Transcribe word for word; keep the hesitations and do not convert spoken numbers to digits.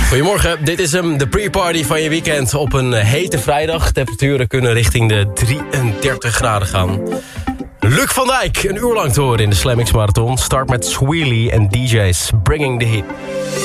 Goedemorgen, dit is hem, de pre-party van je weekend op een hete vrijdag. Temperaturen kunnen richting de drieëndertig graden gaan. Luc van Dijk, een uur lang te horen in de Slam X Marathon. Start met Sweely en D J's Bringing the Heat.